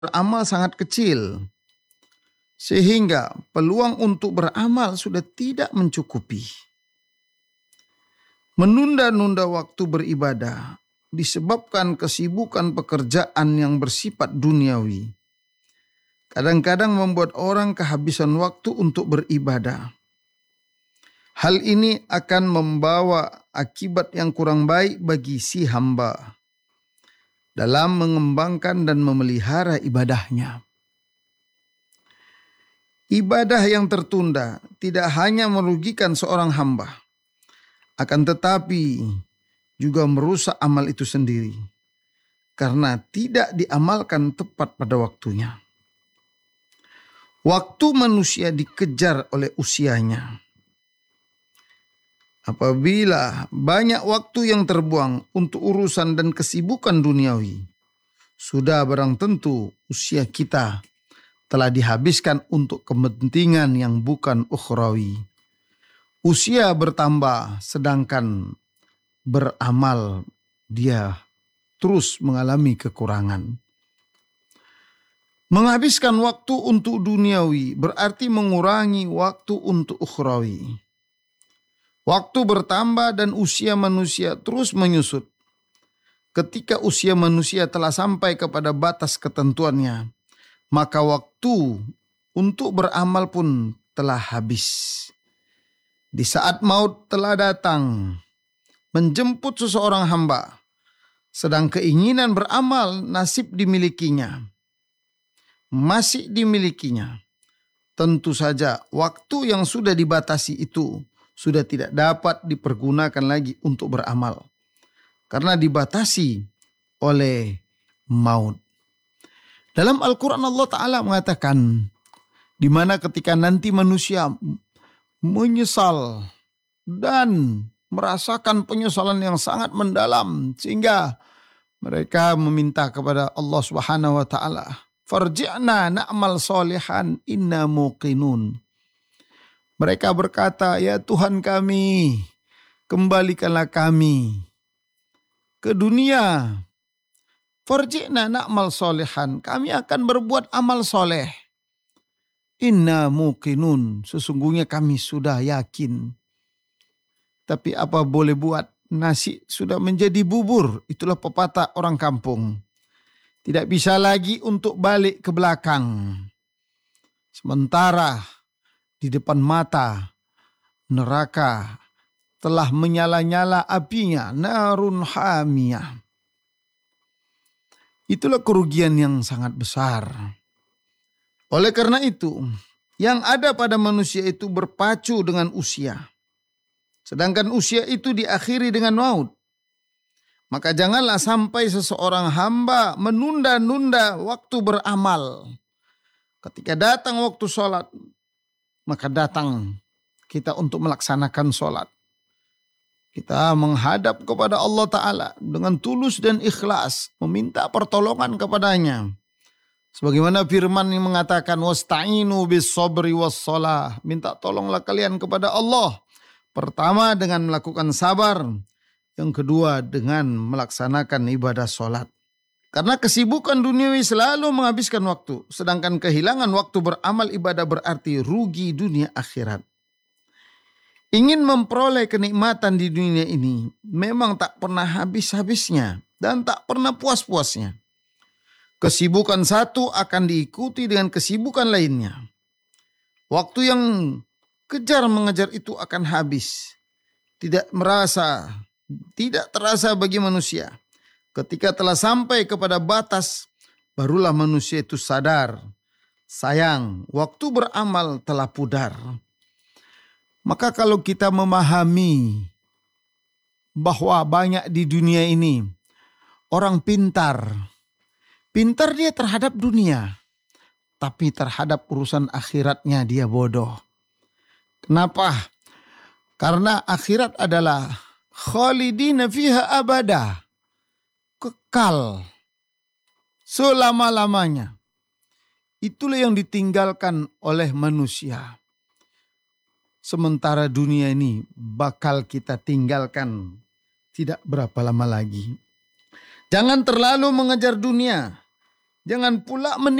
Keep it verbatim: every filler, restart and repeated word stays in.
beramal sangat kecil, sehingga peluang untuk beramal sudah tidak mencukupi. Menunda-nunda waktu beribadah disebabkan kesibukan pekerjaan yang bersifat duniawi. Kadang-kadang membuat orang kehabisan waktu untuk beribadah. Hal ini akan membawa akibat yang kurang baik bagi si hamba dalam mengembangkan dan memelihara ibadahnya. Ibadah yang tertunda tidak hanya merugikan seorang hamba, akan tetapi juga merusak amal itu sendiri karena tidak diamalkan tepat pada waktunya. Waktu manusia dikejar oleh usianya. Apabila banyak waktu yang terbuang untuk urusan dan kesibukan duniawi, sudah barang tentu usia kita telah dihabiskan untuk kepentingan yang bukan ukhrawi. Usia bertambah sedangkan beramal dia terus mengalami kekurangan. Menghabiskan waktu untuk duniawi berarti mengurangi waktu untuk ukhrawi. Waktu bertambah dan usia manusia terus menyusut. Ketika usia manusia telah sampai kepada batas ketentuannya, maka waktu untuk beramal pun telah habis. Di saat maut telah datang menjemput seseorang hamba, sedang keinginan beramal nasib dimilikinya, masih dimilikinya. Tentu saja waktu yang sudah dibatasi itu sudah tidak dapat dipergunakan lagi untuk beramal, karena dibatasi oleh maut. Dalam Al-Quran Allah Ta'ala mengatakan, di mana ketika nanti manusia menyesal dan merasakan penyesalan yang sangat mendalam, sehingga mereka meminta kepada Allah Subhanahu wa taala, "Farji'na na'mal solihan inna muqinun." Mereka berkata, "Ya Tuhan kami, kembalikanlah kami ke dunia. Farji'na na'mal solihan, kami akan berbuat amal soleh. Inna muqinun, sesungguhnya kami sudah yakin. Tapi apa boleh buat, nasi sudah menjadi bubur." Itulah pepatah orang kampung. Tidak bisa lagi untuk balik ke belakang. Sementara di depan mata neraka telah menyala-nyala apinya, narun hamiyah. Itulah kerugian yang sangat besar. Oleh karena itu, yang ada pada manusia itu berpacu dengan usia. Sedangkan usia itu diakhiri dengan maut. Maka janganlah sampai seseorang hamba menunda-nunda waktu beramal. Ketika datang waktu sholat, maka datang kita untuk melaksanakan sholat. Kita menghadap kepada Allah Ta'ala dengan tulus dan ikhlas, meminta pertolongan kepadanya. Sebagaimana firman yang mengatakan, "Wasta'inu bis sabri was shalah." Minta tolonglah kalian kepada Allah. Pertama dengan melakukan sabar. Yang kedua dengan melaksanakan ibadah sholat. Karena kesibukan duniawi selalu menghabiskan waktu. Sedangkan kehilangan waktu beramal ibadah berarti rugi dunia akhirat. Ingin memperoleh kenikmatan di dunia ini memang tak pernah habis-habisnya dan tak pernah puas-puasnya. Kesibukan satu akan diikuti dengan kesibukan lainnya. Waktu yang kejar mengejar itu akan habis. Tidak merasa, tidak terasa bagi manusia. Ketika telah sampai kepada batas, barulah manusia itu sadar. Sayang, waktu beramal telah pudar. Maka kalau kita memahami bahwa banyak di dunia ini orang pintar, Pintar dia terhadap dunia, tapi terhadap urusan akhiratnya dia bodoh. Kenapa? Karena akhirat adalah khalidina fiha abada, kekal selama-lamanya. Itulah yang ditinggalkan oleh manusia. Sementara dunia ini bakal kita tinggalkan tidak berapa lama lagi. Jangan terlalu mengejar dunia. Jangan pula